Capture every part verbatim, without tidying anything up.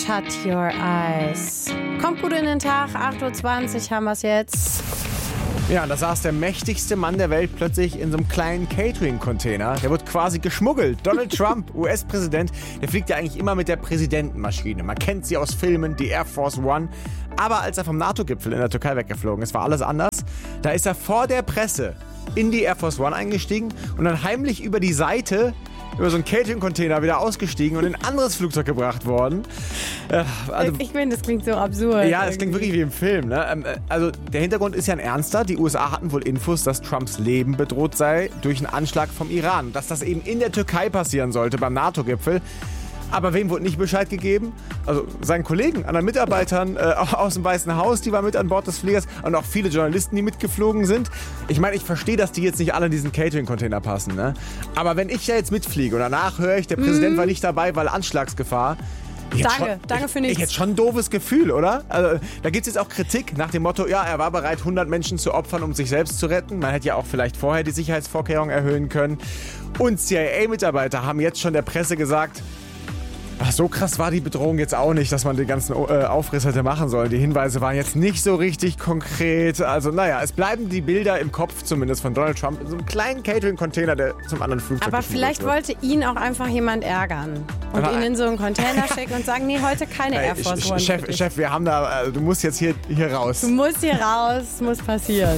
Shut Your Eyes. Kommt gut in den Tag, acht Uhr zwanzig haben wir es jetzt. Ja, da saß der mächtigste Mann der Welt plötzlich in so einem kleinen Catering-Container. Der wird quasi geschmuggelt. Donald Trump, U S-Präsident, der fliegt ja eigentlich immer mit der Präsidentenmaschine. Man kennt sie aus Filmen, die Air Force One. Aber als er vom NATO-Gipfel in der Türkei weggeflogen ist, war alles anders. Da ist er vor der Presse in die Air Force One eingestiegen und dann heimlich über die Seite über so einen Catering-Container wieder ausgestiegen und in ein anderes Flugzeug gebracht worden. Äh, also, ich finde, das klingt so absurd. Ja, es klingt wirklich wie im Film. Ne? Also der Hintergrund ist ja ein ernster. Die U S A hatten wohl Infos, dass Trumps Leben bedroht sei durch einen Anschlag vom Iran. Dass das eben in der Türkei passieren sollte beim NATO-Gipfel. Aber wem wurde nicht Bescheid gegeben? Also seinen Kollegen, anderen Mitarbeitern äh, aus dem Weißen Haus, die waren mit an Bord des Fliegers und auch viele Journalisten, die mitgeflogen sind. Ich meine, ich verstehe, dass die jetzt nicht alle in diesen Catering-Container passen, ne? Aber wenn ich ja jetzt mitfliege und danach höre ich, der mhm. Präsident war nicht dabei, weil Anschlagsgefahr. Danke, schon, danke ich, für nichts. Ich hätte schon ein doofes Gefühl, oder? Also, da gibt es jetzt auch Kritik nach dem Motto, ja, er war bereit, hundert Menschen zu opfern, um sich selbst zu retten. Man hätte ja auch vielleicht vorher die Sicherheitsvorkehrungen erhöhen können. Und C I A-Mitarbeiter haben jetzt schon der Presse gesagt, ach, so krass war die Bedrohung jetzt auch nicht, dass man den ganzen äh, Aufriss hätte machen sollen. Die Hinweise waren jetzt nicht so richtig konkret. Also naja, es bleiben die Bilder im Kopf zumindest von Donald Trump in so einem kleinen Catering-Container, der zum anderen Flugzeug Aber vielleicht wird. wollte ihn auch einfach jemand ärgern und Aber, ihn in so einen Container schicken und sagen, nee, heute keine äh, Air Force One. Chef, Chef, wir haben da, äh, du musst jetzt hier, hier raus. Du musst hier raus, muss passieren.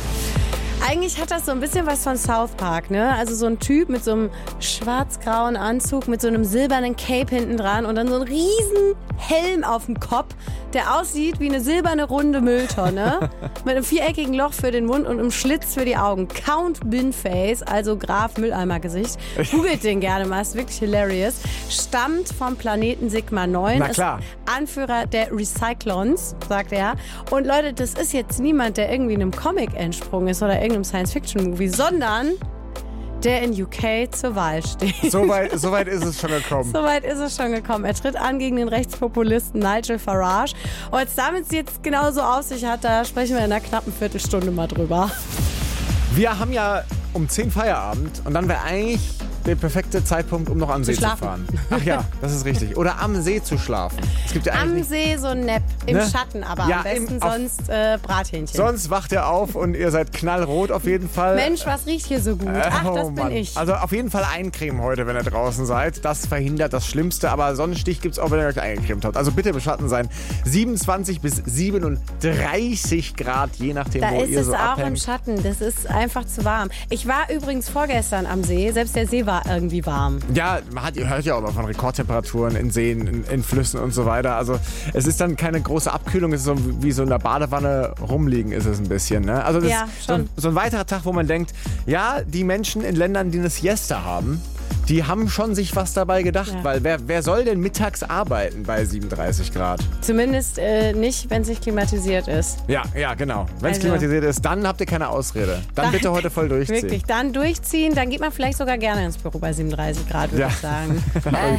Eigentlich hat das so ein bisschen was von South Park, ne? Also so ein Typ mit so einem schwarz-grauen Anzug, mit so einem silbernen Cape hinten dran und dann so ein riesen Helm auf dem Kopf, der aussieht wie eine silberne runde Mülltonne mit einem viereckigen Loch für den Mund und einem Schlitz für die Augen. Count Binface, also Graf Mülleimer-Gesicht. Googelt den gerne mal, ist wirklich hilarious. Stammt vom Planeten Sigma neun. Na klar. Ist Anführer der Recyclons, sagt er. Und Leute, das ist jetzt niemand, der irgendwie in einem Comic entsprungen ist oder irgendeinem Science-Fiction-Movie, sondern der in U K zur Wahl steht. So weit, so weit ist es schon gekommen. So weit ist es schon gekommen. Er tritt an gegen den Rechtspopulisten Nigel Farage. Und als damit es jetzt genauso auf sich hat, da sprechen wir in einer knappen Viertelstunde mal drüber. Wir haben ja um zehn Feierabend und dann wäre eigentlich der perfekte Zeitpunkt, um noch am See zu, schlafen. fahren. Ach ja, das ist richtig. Oder am See zu schlafen. Es gibt ja Am eigentlich See so ein Nap, im Ne? Schatten aber Ja, am besten, im- auf- sonst äh, Brathähnchen. Sonst wacht ihr auf und ihr seid knallrot auf jeden Fall. Mensch, was riecht hier so gut? Ach, Oh, das bin Mann. ich. Also auf jeden Fall eincremen heute, wenn ihr draußen seid. Das verhindert das Schlimmste, aber Sonnenstich gibt es auch, wenn ihr euch eingecremt habt. Also bitte im Schatten sein. siebenundzwanzig bis siebenunddreißig Grad, je nachdem, Da wo ist ihr es so auch im abhängt. Schatten. Das ist einfach zu warm. Ich war übrigens vorgestern am See. Selbst der See war irgendwie warm. Ja, man hat, ihr hört ja auch mal von Rekordtemperaturen in Seen, in, in Flüssen und so weiter. Also es ist dann keine große Abkühlung, es ist so wie so in der Badewanne rumliegen ist es ein bisschen. Ne? Also das Ja, ist so ein, so ein weiterer Tag, wo man denkt, ja, die Menschen in Ländern, die eine Siesta haben, die haben schon sich was dabei gedacht, Ja. weil wer, wer soll denn mittags arbeiten bei siebenunddreißig Grad? Zumindest äh, nicht, wenn es nicht klimatisiert ist. Ja, ja, genau. Wenn es Also- klimatisiert ist, dann habt ihr keine Ausrede. Dann bitte heute voll durchziehen. Wirklich, dann durchziehen. Dann geht man vielleicht sogar gerne ins Büro bei siebenunddreißig Grad, würde Ja. ich sagen.